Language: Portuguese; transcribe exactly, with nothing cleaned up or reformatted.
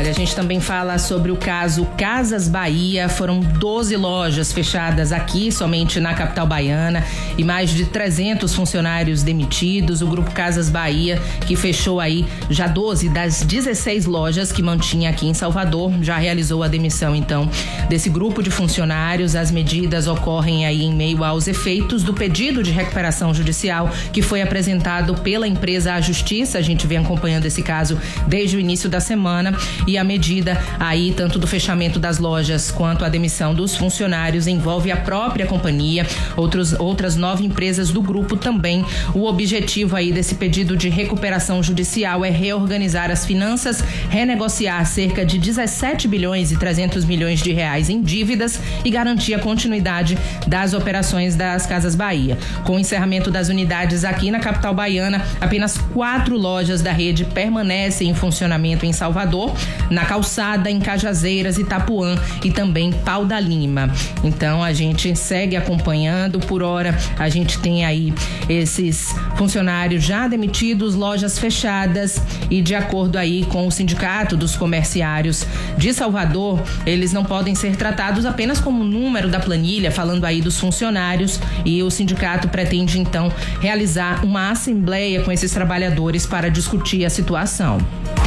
Olha, a gente também fala sobre o caso Casas Bahia. Foram doze lojas fechadas aqui, somente na capital baiana, e mais de trezentos funcionários demitidos. O Grupo Casas Bahia, que fechou aí já doze das dezesseis lojas que mantinha aqui em Salvador, já realizou a demissão, então, desse grupo de funcionários. As medidas ocorrem aí em meio aos efeitos do pedido de recuperação judicial que foi apresentado pela empresa à Justiça. A gente vem acompanhando esse caso desde o início da semana, e a medida aí, tanto do fechamento das lojas quanto a demissão dos funcionários, envolve a própria companhia, outros, outras nove empresas do grupo também. O objetivo aí desse pedido de recuperação judicial é reorganizar as finanças, renegociar cerca de dezessete bilhões e trezentos milhões de reais em dívidas e garantir a continuidade das operações das Casas Bahia. Com o encerramento das unidades aqui na capital baiana, apenas quatro lojas da rede permanecem em funcionamento em Salvador, na Calçada, em Cajazeiras, Itapuã e também Pau da Lima. Então a gente segue acompanhando. Por hora a gente tem aí esses funcionários já demitidos, lojas fechadas, e de acordo aí com o Sindicato dos Comerciários de Salvador, eles não podem ser tratados apenas como número da planilha, falando aí dos funcionários, e o sindicato pretende então realizar uma assembleia com esses trabalhadores para discutir a situação.